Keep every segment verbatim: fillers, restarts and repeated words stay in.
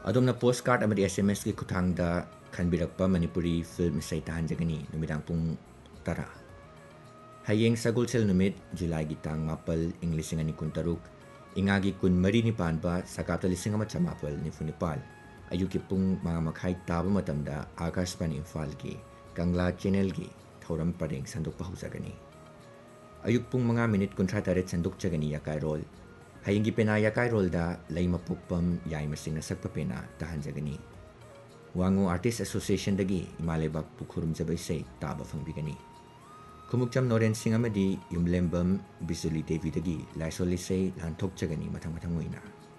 ꯑꯗꯣꯝꯅ ꯄꯣꯁ ꯀꯥꯔꯗ ꯑꯃꯗꯤ ꯑꯦꯁ ꯑꯦꯝ ꯑꯦꯁꯀꯤ ꯈꯨꯠꯊꯥꯡꯗ ꯈꯟꯕꯤꯔꯛꯄ ꯃꯅꯤꯄꯨꯔꯤ ꯐꯤल्म ꯏꯁꯩ ꯇꯥꯍꯟꯖꯒꯅꯤ ꯅꯨꯃꯤꯗꯥꯡ ꯄꯨꯡ ꯇꯔꯥ ꯍꯌꯦꯡ ꯁꯒꯣꯜꯁꯦꯜ ꯅꯨꯃꯤꯠ ꯖꯨꯂꯥꯏꯒꯤ ꯇꯥꯡ ꯃꯥꯄꯜ ꯏꯪ ꯂꯤꯁꯤꯡ ꯑꯅꯤ ꯀꯨꯟꯇꯔꯨꯛ ꯏꯉꯥꯒꯤ ꯀꯨꯟ ꯃꯔꯤꯅꯤ ꯄꯥꯟꯕ ꯁꯀꯥꯞꯇ ꯂꯤꯁꯤꯡ ꯑꯃ ꯆꯃꯥꯄꯜ ꯅꯤꯐꯨ ꯅꯤꯄꯥꯜ ꯑꯌꯨꯛꯀꯤ ꯄꯨꯡ ꯃꯉꯥ ꯃꯈꯥꯏ ꯇꯥꯕ ꯃꯇꯝꯗ ꯑꯥꯀꯥꯁꯕꯥꯅꯤ ꯏꯝꯐꯥꯜꯒꯤ ꯀꯪꯂꯥ ꯆꯦꯅꯦꯜꯒꯤ ꯊꯧꯔꯝ ꯄꯔꯦꯡ ꯁꯟꯗꯣꯛꯄ ꯍꯧꯖꯒꯅꯤ ꯑꯌꯨꯛ ꯄꯨꯡ ꯃꯉꯥ ꯃꯤꯅꯤꯠ ꯀꯨꯟꯊ꯭ꯔꯥ ꯇꯔꯦꯠ ꯁꯟꯗꯣꯛꯆꯒꯅꯤ ꯌꯥꯀꯥꯏꯔꯣꯜ ꯍꯌꯦꯡꯒꯤ ꯄꯦꯅꯥ ꯌꯥꯀꯥꯏꯔꯣꯜꯗ ꯂꯩꯃ ꯄꯣꯛꯄꯝ ꯌꯥꯏꯃꯁꯤꯡꯅ ꯁꯛꯄ ꯄꯦꯅꯥ ꯇꯥꯍꯟꯖꯒꯅꯤ ꯋꯥꯡꯉꯨ ꯑꯥꯔꯇꯤꯁ ꯑꯦꯁꯣꯁꯤꯌꯦꯁꯟꯗꯒꯤ ꯏꯃꯥ ꯂꯩꯕꯥꯛꯄꯨ ꯈꯨꯔꯨꯝꯖꯕ ꯏꯁꯩ ꯇꯥꯕ ꯐꯪꯕꯤꯒꯅꯤ ꯈꯨꯃꯨꯛꯆꯝ ꯅꯣꯔꯦꯟ ꯁꯤꯡ ꯑꯃꯗꯤ ꯌꯨꯝꯂꯦꯝꯕꯝ ꯕꯤꯖꯨꯂꯤ ꯗꯦꯕꯤꯗꯒꯤ ꯂꯥꯏꯁꯣꯜ ꯏꯁꯩ ꯂꯥꯟꯊꯣꯛꯆꯒꯅꯤ ꯃꯊꯪ ꯃꯊꯪ ꯑꯣꯏꯅ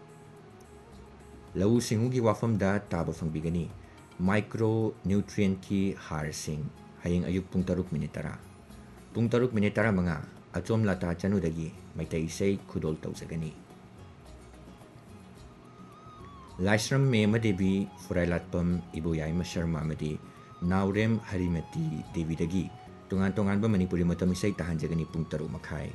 ꯂꯧꯎ ꯁꯤꯡꯎꯒꯤ ꯋꯥꯐꯝꯗ ꯇꯥꯕ ꯐꯪꯕꯤꯒꯅꯤ ꯃꯥꯏꯀ꯭ꯔꯣ ꯅ꯭ꯌꯨꯇ꯭ꯔꯤꯌꯦꯟꯠꯀꯤ ꯍꯥꯔꯁꯤꯡ ꯍꯌꯦꯡ ꯑꯌꯨꯛ ꯄꯨꯡ ꯇꯔꯨꯛ ꯃꯤꯅꯤꯠ ꯇꯔꯥ ꯄꯨꯡ ꯇꯔꯨꯛ ꯃꯤꯅꯤꯠ ꯇꯔꯥꯃꯉꯥ ꯑꯆꯣꯝ ꯂꯇꯥ ꯆꯅꯨꯗꯒꯤ ꯃꯩꯇꯩ ꯏꯁꯩ ꯈꯨꯗꯣꯜ ꯇꯧꯖꯒꯅꯤ ꯂꯥꯏꯁ꯭ꯔꯝ ꯃꯦꯃ ꯗꯦꯕꯤ ꯐꯨꯔꯥꯏꯂꯥꯠꯄꯝ ꯏꯕꯣꯌꯥꯏꯃ ꯁꯔꯃ ꯑꯃꯗꯤ ꯅꯥꯎꯔꯦꯝ ꯍꯔꯤꯃꯇꯤ ꯗꯦꯕꯤꯗꯒꯤ ꯇꯣꯉꯥꯟ ꯇꯣꯉꯥꯟꯕ ꯃꯅꯤꯄꯨꯔꯤ ꯃꯇꯝ ꯏꯁꯩ ꯇꯥꯍꯟꯖꯒꯅꯤ ꯄꯨꯡ ꯇꯔꯨꯛ ꯃꯈꯥꯏ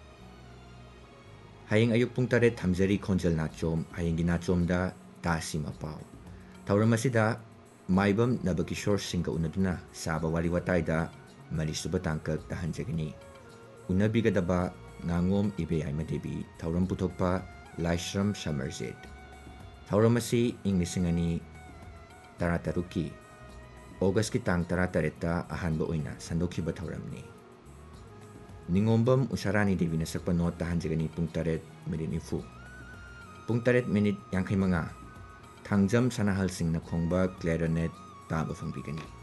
ꯍꯌꯦꯡ ꯑꯌꯨꯛ ꯄꯨꯡ ꯇꯔꯦꯠ ꯊꯝꯖꯔꯤ ꯈꯣꯟꯖꯦꯜ ꯅꯥꯆꯣꯝ ꯍꯌꯦꯡꯒꯤ ꯅꯥꯆꯣꯝꯗ ꯇꯥꯁꯤ ꯃꯄꯥꯎ ꯊꯧꯔꯝ ꯑꯁꯤꯗ ꯃꯥꯏꯕꯝ ꯅꯕꯀꯤꯁꯣꯔ ꯁꯤꯡꯒ ꯎꯅꯗꯨꯅ ꯁꯥꯕ ꯋꯥꯔꯤ ꯋꯥꯇꯥꯏꯗ ꯃꯔꯤꯁꯨꯕ ꯇꯥꯡꯀꯛ ꯇꯥꯍꯟꯖꯒꯅꯤ ꯎꯅꯕꯤꯒꯗꯕ ꯉꯥꯉꯣꯝ ꯏꯕꯦꯌꯥꯏꯃ ꯗꯦꯕꯤ ꯊꯧꯔꯝ ꯄꯨꯊꯣꯛꯄ ꯂꯥꯏꯁ꯭ꯔꯝ ꯁꯃꯔꯖꯤꯠ ꯊꯧꯔꯝ ꯑꯁꯤ ꯏꯪ ꯂꯤꯁꯤꯡ ꯑꯅꯤ ꯇꯔꯥꯇꯔꯨꯛꯀꯤ ꯑꯣꯒꯁꯀꯤ ꯇꯥꯡ ꯇꯔꯥꯇꯔꯦꯠꯇ ꯑꯍꯥꯟꯕ ꯑꯣꯏꯅ ꯁꯟꯗꯣꯛꯈꯤꯕ ꯊꯧꯔꯝꯅꯤ ꯅꯤꯉꯣꯝꯕꯝ ꯎꯁꯥꯔꯥꯅꯤ ꯗꯦꯕꯤꯅ ꯁꯛꯄ ꯅꯣꯠ ꯇꯥꯍꯟꯖꯒꯅꯤ ꯄꯨꯡ ꯇꯔꯦꯠ ꯃꯤꯅꯤꯠ ꯅꯤꯐꯨ ꯄꯨꯡ ꯇꯔꯦꯠ ꯃꯤꯅꯤꯠ ꯌꯥꯡꯈꯩ ꯃꯉꯥ ꯊꯥꯡꯖꯝ ꯁꯅꯥꯍꯜꯁꯤꯡꯅ ꯈꯣꯡꯕ ꯀ꯭ꯂꯦꯔꯅꯦꯠ ꯇꯥꯕ ꯐꯪꯕꯤꯒꯅꯤ